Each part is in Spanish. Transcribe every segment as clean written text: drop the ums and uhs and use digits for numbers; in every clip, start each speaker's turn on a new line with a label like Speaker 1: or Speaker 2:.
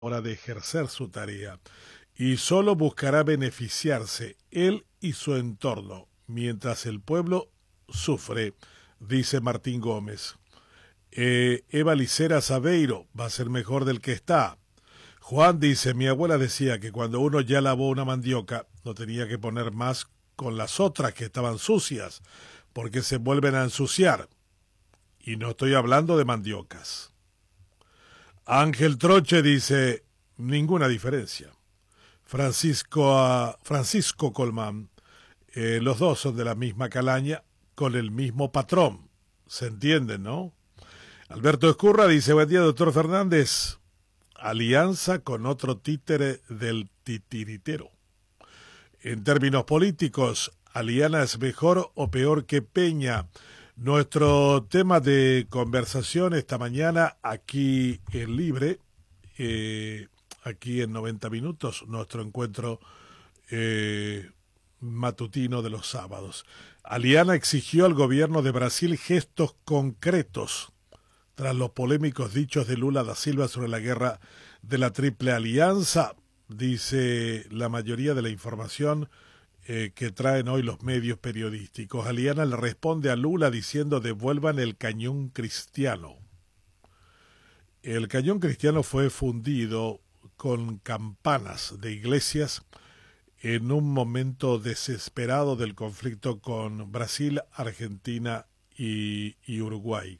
Speaker 1: hora de ejercer su tarea y solo buscará beneficiarse él y su entorno, mientras el pueblo sufre, dice Martín Gómez. Eva Licera Sabeiro va a ser mejor del que está. Juan dice, mi abuela decía que cuando uno ya lavó una mandioca, no tenía que poner más con las otras que estaban sucias, porque se vuelven a ensuciar. Y no estoy hablando de mandiocas. Ángel Troche dice, ninguna diferencia. Francisco Colmán, los dos son de la misma calaña, con el mismo patrón. ¿Se entienden, no? Alberto Escurra dice, buen día, doctor Fernández. Alianza con otro títere del titiritero. En términos políticos, ¿Aliana es mejor o peor que Peña? Nuestro tema de conversación esta mañana aquí en Libre, aquí en 90 minutos, nuestro encuentro matutino de los sábados. Aliana exigió al gobierno de Brasil gestos concretos tras los polémicos dichos de Lula da Silva sobre la guerra de la Triple Alianza, dice la mayoría de la información que traen hoy los medios periodísticos. Aliana le responde a Lula diciendo devuelvan el cañón cristiano. El cañón cristiano fue fundido con campanas de iglesias en un momento desesperado del conflicto con Brasil, Argentina y Uruguay.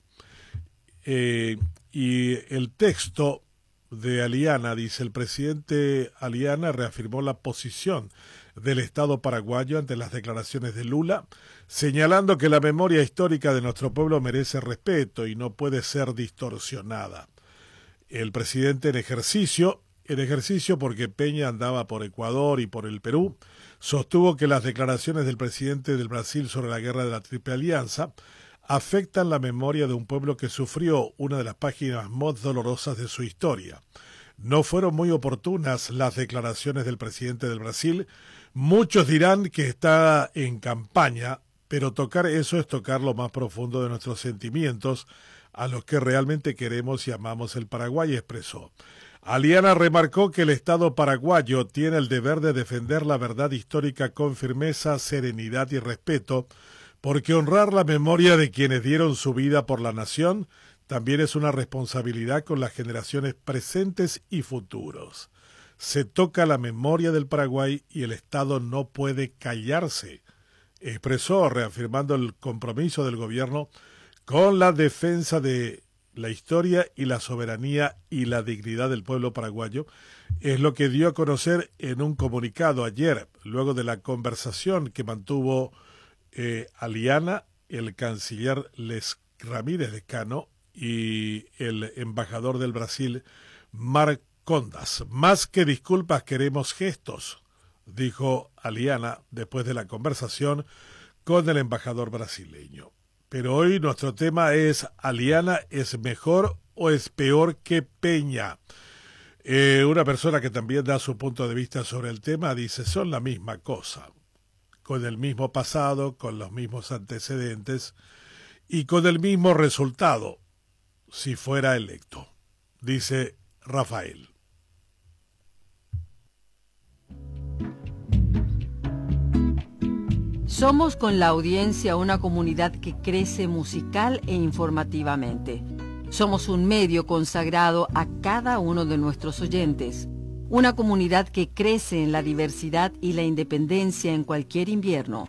Speaker 1: Y el texto de Aliana, dice, el presidente Aliana reafirmó la posición del Estado paraguayo ante las declaraciones de Lula, señalando que la memoria histórica de nuestro pueblo merece respeto y no puede ser distorsionada. El presidente en ejercicio porque Peña andaba por Ecuador y por el Perú, sostuvo que las declaraciones del presidente del Brasil sobre la guerra de la Triple Alianza afectan la memoria de un pueblo que sufrió una de las páginas más dolorosas de su historia. No fueron muy oportunas las declaraciones del presidente del Brasil. Muchos dirán que está en campaña, pero tocar eso es tocar lo más profundo de nuestros sentimientos, a los que realmente queremos y amamos el Paraguay, expresó. Aliana remarcó que el Estado paraguayo tiene el deber de defender la verdad histórica con firmeza, serenidad y respeto, porque honrar la memoria de quienes dieron su vida por la nación también es una responsabilidad con las generaciones presentes y futuros. Se toca la memoria del Paraguay y el Estado no puede callarse, expresó, reafirmando el compromiso del gobierno con la defensa de la historia y la soberanía y la dignidad del pueblo paraguayo. Es lo que dio a conocer en un comunicado ayer, luego de la conversación que mantuvo Aliana, el canciller Les Ramírez de Cano y el embajador del Brasil, Marc Condas. Más que disculpas queremos gestos, dijo Aliana después de la conversación con el embajador brasileño. Pero hoy nuestro tema es, ¿Aliana es mejor o es peor que Peña? Una persona que también da su punto de vista sobre el tema dice, son la misma cosa, con el mismo pasado, con los mismos antecedentes y con el mismo resultado, si fuera electo, dice Rafael.
Speaker 2: Somos con la audiencia una comunidad que crece musical e informativamente. Somos un medio consagrado a cada uno de nuestros oyentes. Una comunidad que crece en la diversidad y la independencia en cualquier invierno.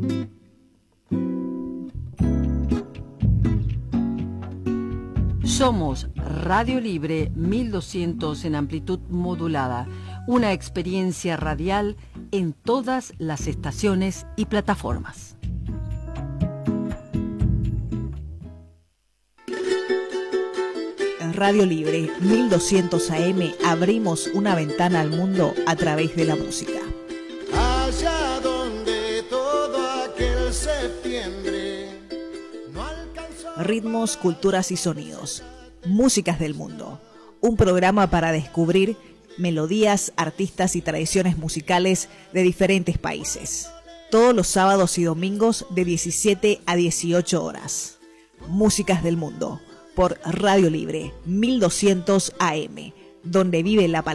Speaker 2: Somos Radio Libre 1200 en amplitud modulada. Una experiencia radial en todas las estaciones y plataformas.
Speaker 3: En Radio Libre 1200 AM abrimos una ventana al mundo a través de la música.
Speaker 4: Allá donde todo aquel septiembre no alcanzó.
Speaker 3: Ritmos, culturas y sonidos. Músicas del mundo. Un programa para descubrir melodías, artistas y tradiciones musicales de diferentes países. Todos los sábados y domingos de 17 a 18 horas. Músicas del mundo por Radio Libre 1200 AM. donde vive la palabra.